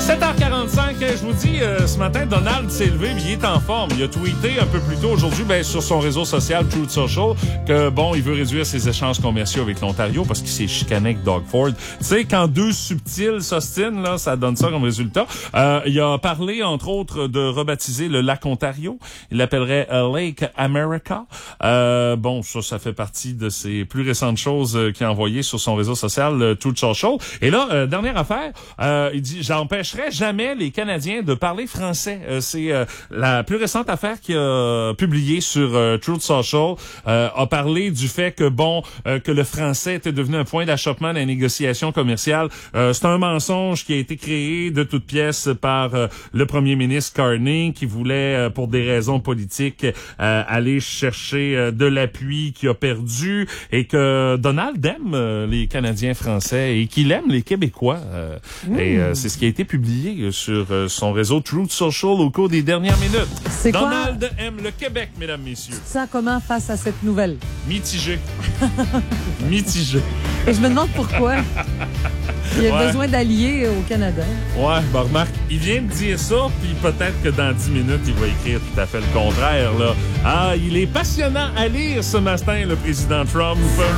7h45, je vous dis, ce matin, Donald s'est levé, il est en forme. Il a tweeté un peu plus tôt aujourd'hui, sur son réseau social Truth Social, que il veut réduire ses échanges commerciaux avec l'Ontario parce qu'il s'est chicané avec Doug Ford. Tu sais, quand deux subtils s'ostinent, là, ça donne ça comme résultat. Il a parlé, entre autres, de rebaptiser le lac Ontario. Il l'appellerait Lake America. Ça fait partie de ses plus récentes choses qu'il a envoyées sur son réseau social Truth Social. Et là, dernière affaire, il dit, j'empêcherai jamais les Canadiens de parler français. C'est la plus récente affaire qu'il a publiée sur Truth Social. A parlé du fait que que le français était devenu un point d'achoppement dans les négociations commerciales. C'est un mensonge qui a été créé de toutes pièces par le premier ministre Carney, qui voulait, pour des raisons politiques, aller chercher de l'appui qu'il a perdu, et que Donald aime les Canadiens français et qu'il aime les Québécois. Et c'est ce qui a été publié sur son réseau Truth Social au cours des dernières minutes. C'est Donald quoi? aime le Québec, mesdames, messieurs. Tu te sens comment face à cette nouvelle? Mitigé. Mitigé. Et je me demande pourquoi. Il a besoin d'alliés au Canada. Ouais, remarque, il vient de dire ça, puis peut-être que dans 10 minutes, il va écrire tout à fait le contraire, là. Ah, il est passionnant à lire ce matin, le président Trump.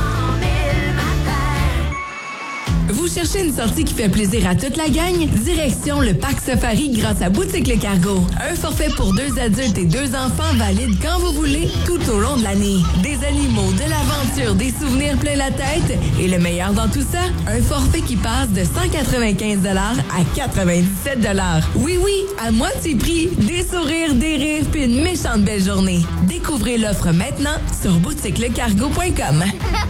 Vous cherchez une sortie qui fait plaisir à toute la gang? Direction le Parc Safari grâce à Boutique Le Cargo. Un forfait pour 2 adultes et 2 enfants valide quand vous voulez, tout au long de l'année. Des animaux, de l'aventure, des souvenirs plein la tête. Et le meilleur dans tout ça, un forfait qui passe de 195 à 97 $. Oui, à moitié prix. Des sourires, des rires, puis une méchante belle journée. Découvrez l'offre maintenant sur boutiquelecargo.com.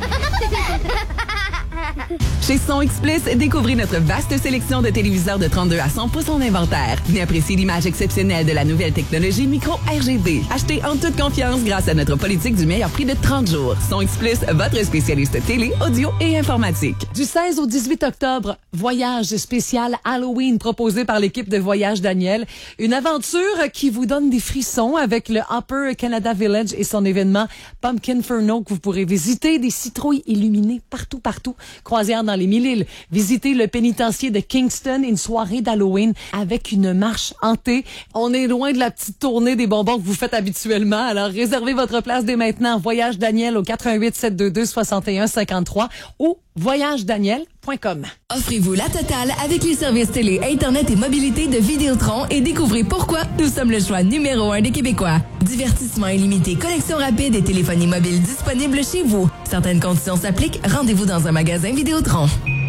Chez Son X-Plus, découvrez notre vaste sélection de téléviseurs de 32 à 100 pouces en inventaire. Venez apprécier l'image exceptionnelle de la nouvelle technologie micro RGB. Achetez en toute confiance grâce à notre politique du meilleur prix de 30 jours. Son X-Plus, votre spécialiste télé, audio et informatique. Du 16 au 18 octobre, voyage spécial Halloween proposé par l'équipe de Voyage Daniel. Une aventure qui vous donne des frissons avec le Upper Canada Village et son événement Pumpkinferno que vous pourrez visiter. Des citrouilles illuminées partout. Croisière dans les Mille-Îles. Visitez le pénitencier de Kingston, une soirée d'Halloween avec une marche hantée. On est loin de la petite tournée des bonbons que vous faites habituellement. Alors, réservez votre place dès maintenant. Voyage Daniel au 88 722 61 53 ou voyagedaniel.com. Offrez-vous la totale avec les services télé, Internet et mobilité de Vidéotron et découvrez pourquoi nous sommes le choix numéro 1 des Québécois. Divertissement illimité, connexion rapide et téléphonie mobile disponible chez vous. Certaines conditions s'appliquent. Rendez-vous dans un magasin Vidéotron.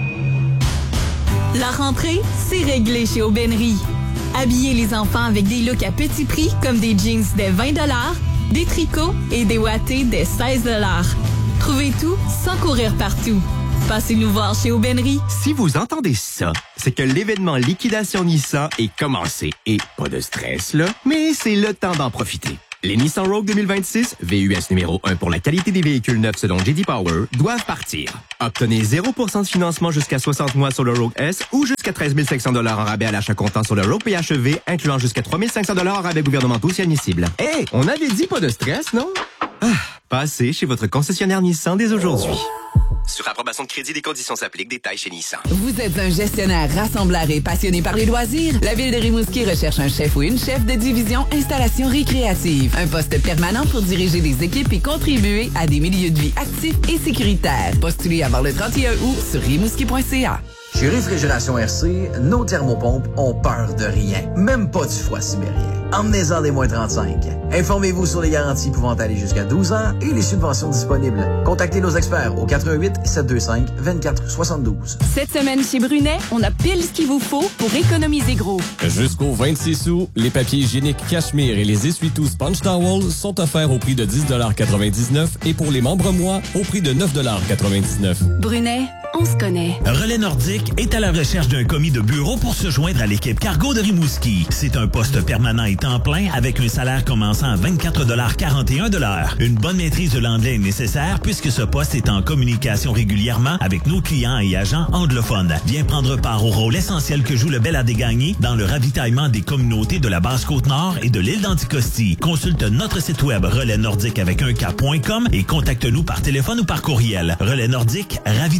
La rentrée, c'est réglé chez Aubainerie. Habillez les enfants avec des looks à petit prix comme des jeans dès 20 $, des tricots et des wattés dès 16 $. Trouvez tout sans courir partout. Passez nous voir chez Aubainerie. Si vous entendez ça, c'est que l'événement Liquidation Nissan est commencé. Et pas de stress, là, mais c'est le temps d'en profiter. Les Nissan Rogue 2026, VUS numéro 1 pour la qualité des véhicules neufs selon J.D. Power, doivent partir. Obtenez 0% de financement jusqu'à 60 mois sur le Rogue S ou jusqu'à 13 500 $ en rabais à l'achat comptant sur le Rogue PHEV, incluant jusqu'à 3 500 $ en rabais gouvernementaux si admissible. Hey, on avait dit pas de stress, non? Passez chez votre concessionnaire Nissan dès aujourd'hui. Sur approbation de crédit, des conditions s'appliquent. Détails chez Nissan. Vous êtes un gestionnaire rassembleur et passionné par les loisirs? La Ville de Rimouski recherche un chef ou une chef de division installation récréative. Un poste permanent pour diriger des équipes et contribuer à des milieux de vie actifs et sécuritaires. Postulez avant le 31 août sur rimouski.ca. Chez Réfrigération RC, nos thermopompes ont peur de rien, même pas du froid sibérien. Emmenez-en des moins 35. Informez-vous sur les garanties pouvant aller jusqu'à 12 ans et les subventions disponibles. Contactez nos experts au 88 725 24 72. Cette semaine chez Brunet, on a pile ce qu'il vous faut pour économiser gros. Jusqu'au 26 août, les papiers hygiéniques Cachemire et les essuie-tout Sponge Towels sont offerts au prix de 10,99 $ et pour les membres mois, au prix de 9,99 $. Brunet, on se connaît. Relais Nordique est à la recherche d'un commis de bureau pour se joindre à l'équipe Cargo de Rimouski. C'est un poste permanent et temps plein avec un salaire commençant à 24,41 $. Une bonne maîtrise de l'anglais est nécessaire puisque ce poste est en communication régulièrement avec nos clients et agents anglophones. Viens prendre part au rôle essentiel que joue le Bel-Adégagny dans le ravitaillement des communautés de la Basse-Côte-Nord et de l'île d'Anticosti. Consulte notre site web relaisnordique avec un K.com et contacte-nous par téléphone ou par courriel. Relais Nordique, ravitailler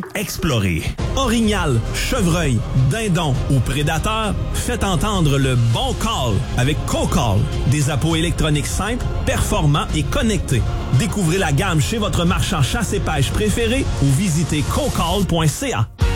explorez. Orignal, chevreuil, dindon ou prédateur, faites entendre le bon call avec CoCall. Des appos électroniques simples, performants et connectés. Découvrez la gamme chez votre marchand chasse et pêche préféré ou visitez cocall.ca.